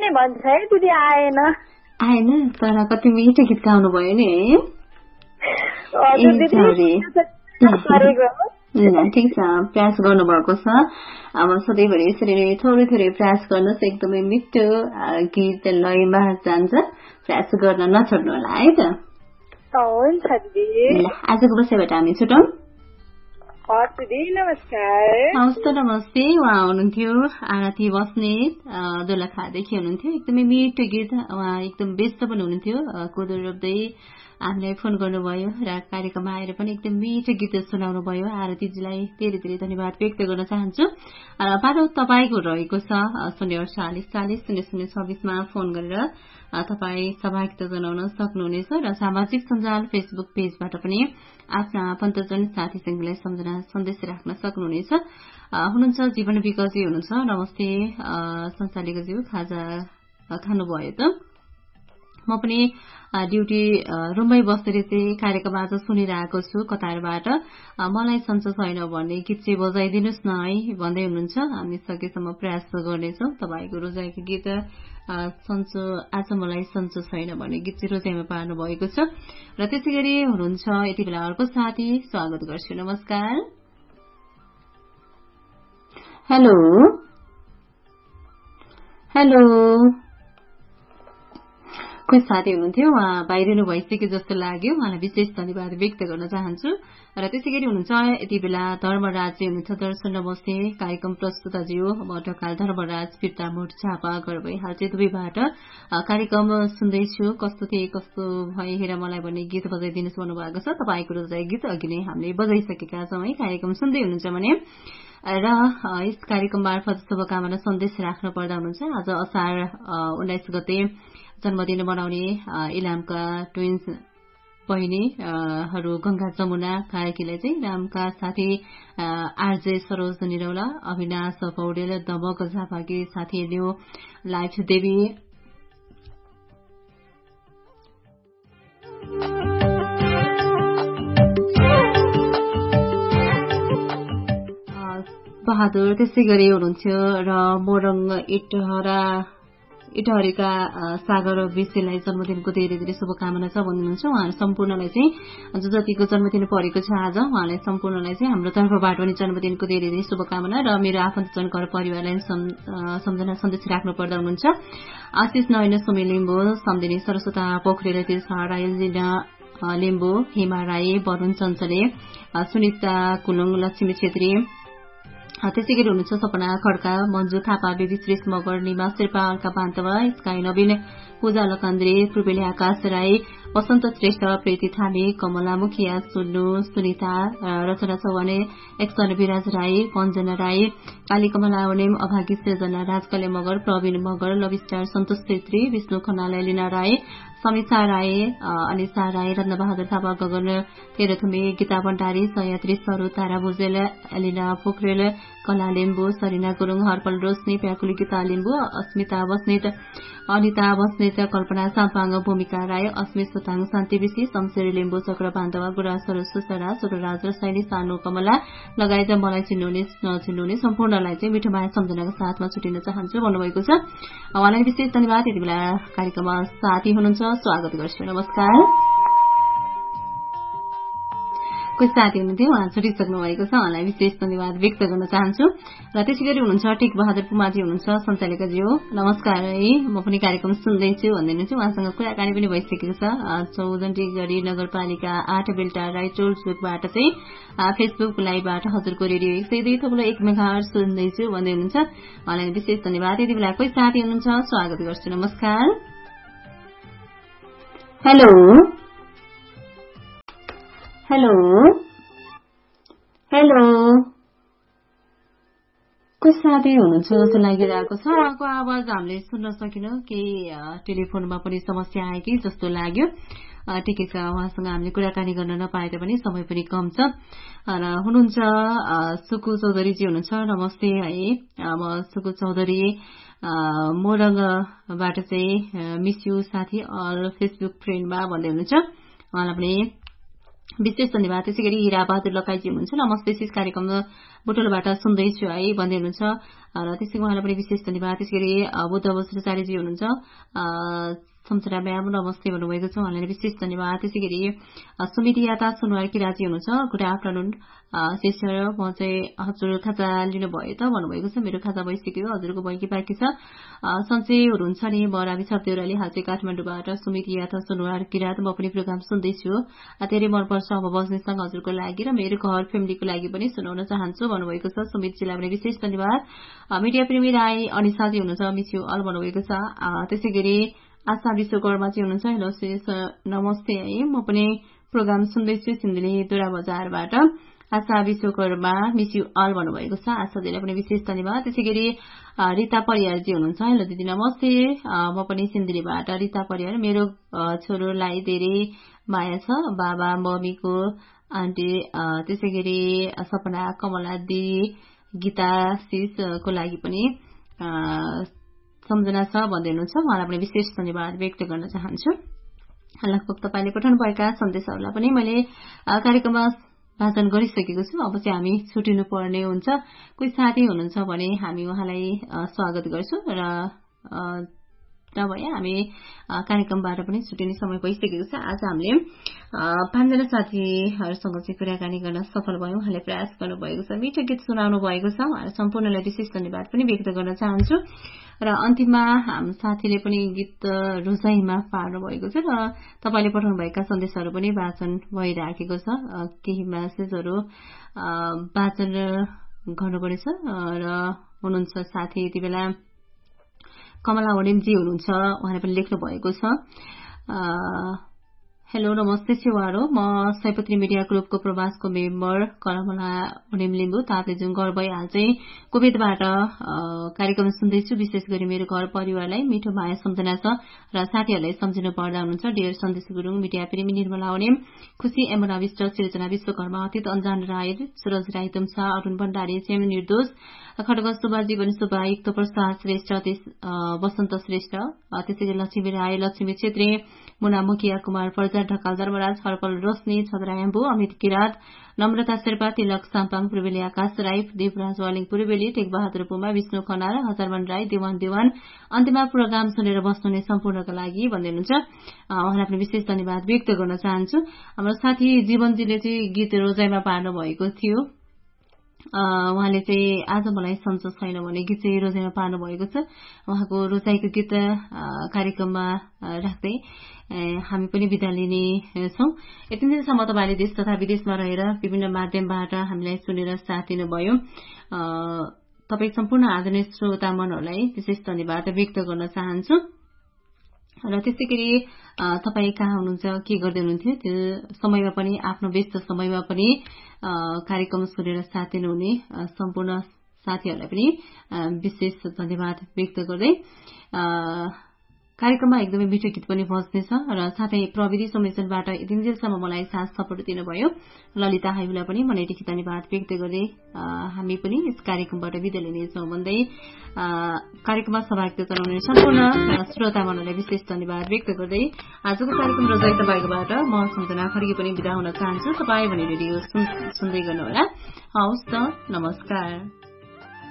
नै भन्छ है दिदी आएन तर कति मिठो गीत गाउनु भयो नि है ठिक छ प्रयास गर्नुभएको छ अब सधैँभरि यसरी नै थोरै थोरै प्रयास गर्नुहोस् एकदमै मिठो गीत लयमा जान्छ प्रयास गर्न नछोड्नु होला है त हुन्छ दिदी आजको विषयबाट हामी छुटौँ हवस् नमस्ते उहाँ हुनुहुन्थ्यो आरती बस्नेत दोलखादेखि हुनुहुन्थ्यो एकदमै मिठो गीत उहाँ एकदम व्यस्त पनि हुनुहुन्थ्यो कोदो रोप्दै हामीलाई फोन गर्नुभयो र कार्यक्रममा आएर पनि एकदम मिठो गीत सुनाउनु भयो आरतीजीलाई धेरै धेरै धन्यवाद व्यक्त गर्न चाहन्छु पालो तपाईँको रहेको छ 048400026मा फोन गरेर तपाईँ सहभागिता जनाउन सक्नुहुनेछ र सामाजिक सञ्जाल फेसबुक पेजबाट पनि आफ्ना आफन्तजन साथीसँगलाई सम्झना सन्देश राख्न सक्नुहुनेछ हुनुहुन्छ जीवन विकजी हुनुहुन्छ नमस्ते संसालिकज्यू खाजा खानुभयो त म पनि ड्युटी रुममै बसेर चाहिँ कार्यक्रम आज सुनिरहेको छु कतारबाट मलाई सन्चो छैन भन्ने गीत चाहिँ बजाइदिनुहोस् न है भन्दै हुनुहुन्छ हामी सकेसम्म प्रयास गर्नेछौँ तपाईँको रोजाइको गीत सन्चो आज मलाई सन्चो छैन भन्ने गीत चाहिँ रोजाइमा पार्नु भएको छ र त्यसै गरी हुनुहुन्छ यति बेला अर्को साथी स्वागत गर्छु नमस्कार हेलो हेलो कोही साथी हुनुहुन्थ्यो उहाँ बाहिरिनु भइसक्यो जस्तो लाग्यो उहाँलाई विशेष धन्यवाद व्यक्त गर्न चाहन्छु र त्यसै गरी हुनुहुन्छ यति बेला धर्मराज हुनुहुन्छ दर्शन नमस्ते कार्यक्रम प्रस्तुताज्यू म ढकाल धर्मराज फिर्ता मोड छापा घर भई हाल चाहिँ दुवैबाट कार्यक्रम सुन्दैछु कस्तो थिए कस्तो भए हेर मलाई भन्ने गीत बजाइदिनुहोस् भन्नुभएको छ तपाईँको रोजाइ गीत अघि नै हामीले बजाइसकेका छौँ है कार्यक्रम सुन्दै हुनुहुन्छ भने र यस कार्यक्रम मार्फत शुभकामना सन्देश राख्न पर्दा हुनुहुन्छ आज असार 19 गते जन्मदिन मनाउने इलामका ट्विन्स बहिनीहरू गंगा जमुना कार्कीलाई चाहिँ इलामका साथी आरजे सरोज निरौला अविनाश पौडेल दमक झापाकी साथीहरू लाइफ देवी बहादुर त्यसै गरी हुनुहुन्थ्यो र मोरङ इटहरीका सागर विषयलाई जन्मदिनको धेरै धेरै शुभकामना छ भन्नुहुन्छ उहाँहरू सम्पूर्णलाई चाहिँ जतिको जन्मदिन परेको छ आज उहाँलाई सम्पूर्णलाई चाहिँ हाम्रो तर्फबाट पनि जन्मदिनको धेरै धेरै शुभकामना र मेरो आफन्तजन घर परिवारलाई सम्झना सन्देश राख्नु पर्दा हुनुहुन्छ आशिष नयन सुमी लिम्बू सम्धिनी सरस्वता पोखरेल तीर्थ राई लिम्बू हिमा राई वरुण चञ्चले सुनिता कुलुङ लक्ष्मी छेत्री त्यसै गरी हुनुहुन्छ सपना खड्का मन्जु थापा बेबी श्रेष मगर निमा शेर्पा अलका पान्तवा स्काई नवीन पूजा लकन्द्रे पूर्वेली आकाश राई वसन्त श्रेष्ठ प्रीति थामी कमला मुखिया सुन्नु सुनिता रचना चौहाने एक्सन विराज राई पञ्जना राई काली कमला उनेम अभागी सृजना राजकले मगर प्रवीण मगर लविस्टार सन्तोष छेत्री विष्णु खनालय लीना राई समीक्षा राई अनिसा राई रत्नबहादुर थापा गगन तेह्रथुमी गीता भण्डारी सयात्री सरू तारा भुजेल एलिना पोखरेल कला लिम्बू सरिना गुरूङ हर्पल रोशनी प्याकुली गीता लिम्बू अस्मिता बस्नेत अनिता बस्नेत कल्पना साम्पाङ भूमिका राई अस्मित सोताङ शान्ति विशी शमशेरी लिम्बू चक्र बान्धवा गुरासरो सुसरा सुरराज र सैनी सानो कमला लगायत मलाई चिन्नुहुने नचिन्नुहुने सम्पूर्णलाई चाहिँ मिठो माया सम्झनाको साथमा छुटिन चाहन्छु भन्नुभएको छ उहाँलाई विशेष धन्यवाद यति बेला कार्यक्रममा साथी हुनुहुन्छ स्वागत गर्छु नमस्कार कोही साथी हुनुहुन्थ्यो उहाँ छुटिसक्नु भएको छ उहाँलाई विशेष धन्यवाद व्यक्त गर्न चाहन्छु र त्यसै गरी हुनुहुन्छ टेक बहादुर पुमाजी हुनुहुन्छ सञ्चालिकाजी हो नमस्कार है म पनि कार्यक्रम सुन्दैछु भन्दै हुनुहुन्छ उहाँसँग कुराकानी पनि भइसकेको छ चौधरी गरी नगरपालिका 8 बेल्टा राईचोल चोकबाट चाहिँ फेसबुक लाइभबाट हजुरको रेडियो 102.1 मेगाहर्ज सुन्दैछु भन्दै हुनुहुन्छ उहाँलाई विशेष धन्यवाद यति बेला कोही साथी हुनुहुन्छ स्वागत गर्छु नमस्कार हेलो हेलो हेलो कोही साथी हुनुहुन्छ जस्तो लागिरहेको छ उहाँको आवाज हामीले सुन्न सकिनौं केही टेलिफोनमा पनि समस्या आयो कि जस्तो लाग्यो ठिकै छ उहाँसँग हामीले कुराकानी गर्न नपाए तापनि समय पनि कम छ र हुनुहुन्छ सुकु चौधरीजी हुनुहुन्छ नमस्ते है म सुकु चौधरी मोरङबाट चाहिँ मिस यू साथी अल फेसबुक फ्रेन्डमा भन्दै हुनुहुन्छ उहाँलाई पनि विशेष धन्यवाद। त्यसै गरी हिरा बहादुर लकाईजी हुनुहुन्छ, नमस्ते शिष कार्यक्रम बुटोलबाट सुन्दैछु है भन्दै हुनुहुन्छ र त्यसै उहाँलाई पनि विशेष धन्यवाद। त्यसै गरी बुद्ध बस्त्रचार्यजी हुनुहुन्छ, सम्झना म्याम नमस्ते भन्नुभएको छ, उहाँलाई विशेष धन्यवाद। त्यसै गरी सुमिति याता सुनवार किराजी हुनुहुन्छ, गुड आफ्टरनुन सिस्टर, म चाहिँ हजुर खाजा लिनुभयो त भन्नुभएको छ, मेरो खाजा भइसक्यो, हजुरको भयो कि बाँकी छ। सन्चै हुनुहुन्छ नि, म रावी छप्देउराले हाजे काठमाडौँबाट सुमिति याता सुनवार किरात, म पनि प्रोग्राम सुन्दैछु, धेरै मनपर्छ अब बस्नेसँग हजुरको लागि र मेरो घर फ्यामिलीको लागि पनि सुनाउन चाहन्छु भन्नुभएको छ। सुमितजीलाई पनि विशेष धन्यवाद। मिडिया प्रेमी राई अनिसाजी हुनुहुन्छ, मिस यु अल भन्नुभएको छ। त्यसै गरी आशा विश्वकर्मा चाहिँ हुनुहुन्छ, हेलो सिस नमस्ते है, म पनि प्रोग्राम सुन्दैछु सिन्धुली दोरा बजारबाट, आशा विश्वकर्मा मिस यु अल भन्नुभएको छ, आशाजीलाई पनि विशेष धन्यवाद। त्यसै गरी रिता परियारजी हुनुहुन्छ, हेलो दिदी नमस्ते, म पनि सिन्धुलीबाट रिता परियार, मेरो छोरोलाई धेरै माया छ, बाबा मम्मीको आन्टी, त्यसै गरी सपना कमला दिदी गीता सिसको लागि पनि सम्झना छ भन्दै हुनुहुन्छ, उहाँलाई पनि विशेष धन्यवाद व्यक्त गर्न चाहन्छु। लगभग तपाईँले पठाउनुभएका सन्देशहरूलाई पनि मैले कार्यक्रममा वाचन गरिसकेको छु। अब चाहिँ हामी छुटिनु पर्ने हुन्छ, कोही साथी हुनुहुन्छ भने हामी उहाँलाई स्वागत गर्छौँ र नभए हामी कार्यक्रमबाट पनि छुटिने समय भइसकेको छ। आज हामीले 5 जना साथीहरूसँग चाहिँ कुराकानी गर्न सफल भयौँ, उहाँले प्रयास गर्नुभएको छ, मिठो गीत सुनाउनु भएको छ, उहाँलाई सम्पूर्णलाई विशेष धन्यवाद पनि व्यक्त गर्न चाहन्छु। र अन्तिममा हाम्रो साथीले पनि गीत रोजाइमा पार्नु भएको छ र तपाईँले पठाउनुभएका सन्देशहरू पनि वाचन भइराखेको छ, केही म्यासेजहरू वाचन गर्नुपर्नेछ र हुनुहुन्छ साथी यति बेला कमला ओडेमजी हुनुहुन्छ, उहाँले पनि लेख्नु भएको छ, हेलो नमस्ते सेवारो, म सयपत्री मिडिया ग्रुपको प्रवासको मेम्बर कमला ओडेम लिम्बू तातेजुङ घर भइहाल चाहिँ कुवेतबाट कार्यक्रम सुन्दैछु, विशेष गरी मेरो घर परिवारलाई मिठो माया सम्झना छ र साथीहरूलाई सम्झिनु पर्दा हुनुहुन्छ, डियर सन्देश गुरुङ, मिडिया प्रेमी निर्मला ओडेम, खुशी एमना विष्ट, सिर्जना विश्वकर्मा, अतीत अन्जान राय, सुरज राई तुम्सा, अरुण भण्डारी, चेम निर्दोष, खड्ग सुब्बा, जीवन सुब्बा, युक्त प्रसाद श्रेष्ठ, वसन्त श्रेष्ठ, त्यसै गरी लक्ष्मी राय, लक्ष्मी छेत्री, मुना मुखिया, कुमार फर्जा, ढकाल धर्मराज, हर्पल रोशनी, छद्रायाम्बु, अमित किरात, नम्रता शेर्पा, तिलक साम्पाङ, पूर्वेली आकाश राई, देवराज वालिङ पूर्वेली, टेकबहादुर पुमा, विष्णु खनाल, हजारमन राई, देवान अन्तिममा प्रोग्राम सुनेर बस्नुहुने सम्पूर्णका लागि भन्दै हुनुहुन्छ, उहाँलाई पनि विशेष धन्यवाद व्यक्त गर्न चाहन्छु। हाम्रो साथी जीवनजीले चाहिँ गीत रोजाइमा पार्नु भएको थियो, उहाँले चाहिँ आज मलाई सन्चो छैन भने गीत चाहिँ रोजाइमा पार्नु भएको छ, उहाँको रोजाइको गीत कार्यक्रममा राख्दै हामी पनि बिदा लिने छौं। यति दिनसम्म तपाईँले देश तथा विदेशमा रहेर विभिन्न माध्यमबाट हामीलाई सुनेर साथ दिनुभयो, तपाईँ सम्पूर्ण आदरणीय श्रोता मनहरूलाई विशेष धन्यवाद व्यक्त गर्न चाहन्छु। र त्यसै गरी तपाईँ कहाँ हुनुहुन्छ, के गर्दै हुनुहुन्थ्यो, त्यो समयमा पनि आफ्नो व्यस्त समयमा पनि कार्यक्रम सुनेर साथ दिनुहुने सम्पूर्ण साथीहरूलाई पनि विशेष धन्यवाद व्यक्त गर्दै कार्यक्रममा एकदमै मिठो गीत पनि बज्नेछ र साथै प्रविधि संयोजनबाट दिनजेलसम्म मलाई साथ सपोर्ट दिनुभयो ललिता हाइबुलाई पनि मनैदेखि धन्यवाद व्यक्त गर्दै हामी पनि यस कार्यक्रमबाट बिदा लिनेछौँ भन्दै कार्यक्रममा सहभागिता जनाउने सम्पूर्ण श्रोता मनलाई विशेष धन्यवाद व्यक्त गर्दै आजको कार्यक्रम रोजाइ तपाईँकोबाट म सम्झना खड्गे पनि बिदा हुन चाहन्छु। तपाईँ भने रेडियो सुन्दै गर्नुहोला। हवस् त, नमस्कार।